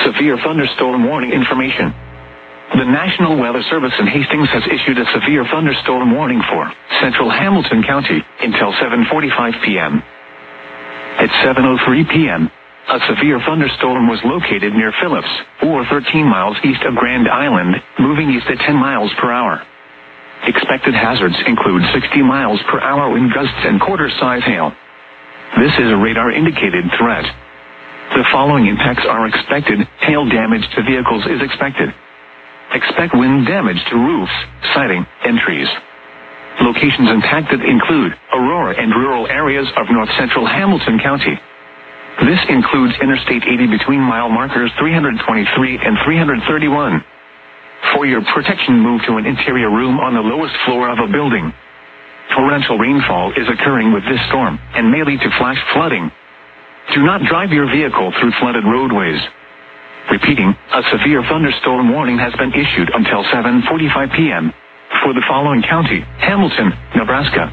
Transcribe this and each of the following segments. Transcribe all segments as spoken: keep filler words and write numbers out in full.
severe thunderstorm warning information. The National Weather Service in Hastings has issued a severe thunderstorm warning for central Hamilton County until seven forty-five p.m. At seven oh three p.m., a severe thunderstorm was located near Phillips, or thirteen miles east of Grand Island, moving east at ten miles per hour. Expected hazards include sixty miles per hour wind gusts and quarter-size hail. This is a radar-indicated threat. The following impacts are expected. Hail damage to vehicles is expected. Expect wind damage to roofs, siding, and trees. Locations impacted include Aurora and rural areas of north-central Hamilton County. This includes Interstate eighty between mile markers three twenty-three and three thirty-one. For your protection, move to an interior room on the lowest floor of a building. Torrential rainfall is occurring with this storm and may lead to flash flooding. Do not drive your vehicle through flooded roadways. Repeating, a severe thunderstorm warning has been issued until seven forty-five p.m. for the following county: Hamilton, Nebraska.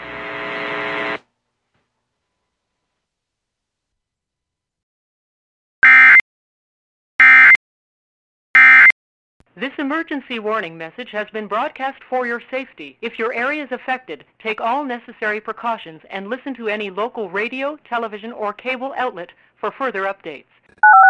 This emergency warning message has been broadcast for your safety. If your area is affected, take all necessary precautions and listen to any local radio, television, or cable outlet for further updates.